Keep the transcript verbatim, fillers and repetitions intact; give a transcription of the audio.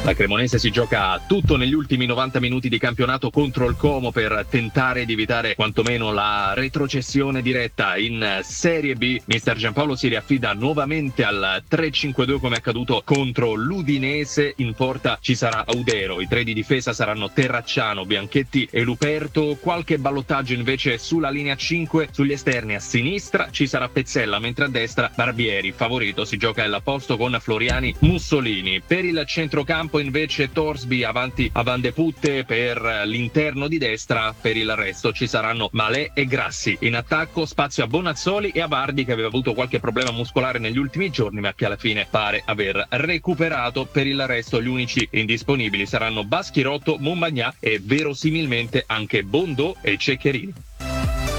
La Cremonese si gioca tutto negli ultimi novanta minuti di campionato contro il Como per tentare di evitare quantomeno la retrocessione diretta in Serie B. Mister Giampaolo si riaffida nuovamente al tre cinque due come accaduto contro l'Udinese. In porta ci sarà Audero, i tre di difesa saranno Terracciano, Bianchetti e Luperto. Qualche ballottaggio invece sulla linea cinque, sugli esterni a sinistra ci sarà Pezzella, mentre a destra Barbieri. Favorito si gioca il posto con Floriani, Mussolini. Per il centrocampo invece Torsby avanti a Van de Putte per l'interno di destra. Per il resto ci saranno Malè e Grassi. In attacco spazio a Bonazzoli e a Bardi, che aveva avuto qualche problema muscolare negli ultimi giorni ma che alla fine pare aver recuperato. Per il resto gli unici indisponibili saranno Baschirotto, Montbagnà e verosimilmente anche Bondò e Ceccherini.